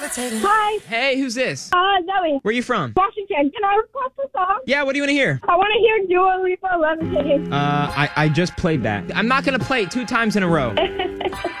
Hi. Hey, who's this? Zoe. Where are you from? Washington. Can I request a song? Yeah, what do you want to hear? I want to hear Dua Lipa Levitating. I just played that. I'm not going to play it 2 times in a row.